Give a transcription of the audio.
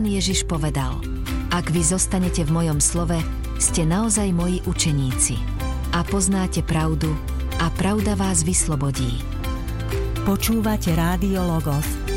Ježiš povedal: Ak vy zostanete v mojom slove, ste naozaj moji učeníci a poznáte pravdu a pravda vás vyslobodí. Počúvate Rádio Logos.